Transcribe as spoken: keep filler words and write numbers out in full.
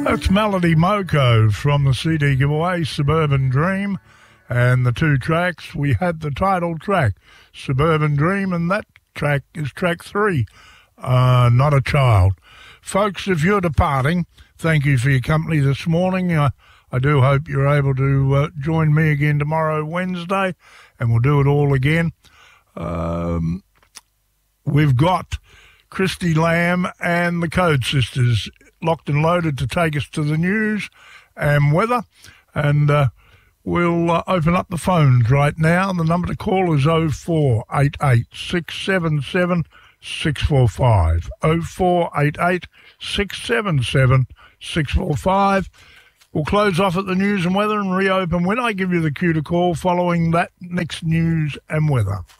That's Melody Moko from the C D giveaway, Suburban Dream. And the two tracks, we had the title track, Suburban Dream, and that track is track three, uh, Not a Child. Folks, if you're departing, thank you for your company this morning. Uh, I do hope you're able to uh, join me again tomorrow, Wednesday, and we'll do it all again. Um, we've got Christy Lamb and the Code Sisters locked and loaded to take us to the news and weather, and uh, we'll uh, open up the phones right now. The number to call is oh four eight eight, six seven seven, six four five, oh four eight eight, six seven seven, six four five. We'll close off at the news and weather and reopen when I give you the cue to call following that next news and weather.